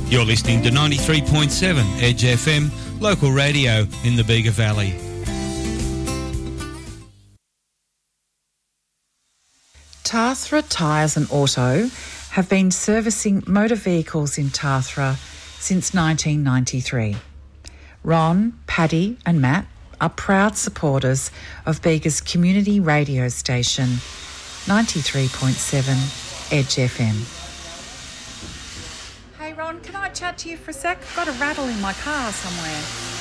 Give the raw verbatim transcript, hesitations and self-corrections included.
You're listening to ninety-three point seven Edge F M, local radio in the Bega Valley. Tathra Tyres and Auto have been servicing motor vehicles in Tathra since nineteen ninety-three. Ron, Paddy and Matt are proud supporters of Bega's community radio station, ninety-three point seven Edge F M. Hey Ron, can I chat to you for a sec? I've got a rattle in my car somewhere.